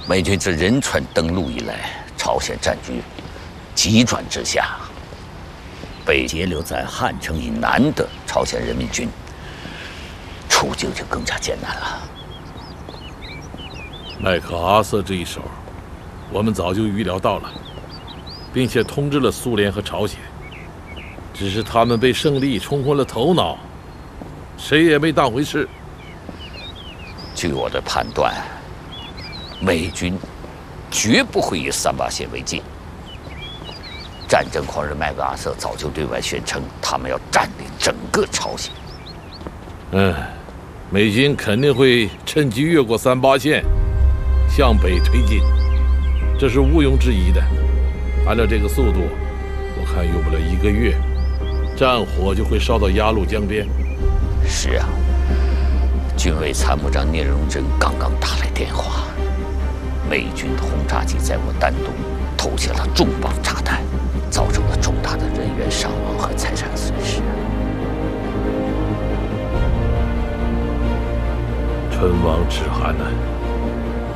美军自仁川登陆以来，朝鲜战局急转直下。被截留在汉城以南的朝鲜人民军，处境就更加艰难了。 麦克阿瑟这一手，我们早就预料到了，并且通知了苏联和朝鲜，只是他们被胜利冲昏了头脑，谁也没当回事。 据我的判断，美军绝不会以3·8线为界。战争狂人麦克阿瑟早就对外宣称，他们要占领整个朝鲜。 美军肯定会趁机越过3·8线，向北推进，这是毋庸置疑的。按照这个速度，我看用不了1个月，战火就会烧到鸭绿江边。 是啊，军委参谋长聂荣臻刚刚打来电话，美军的轰炸机在我丹东投下了重磅炸弹，造成了重大的人员伤亡和财产损失。 唇亡齿寒呢。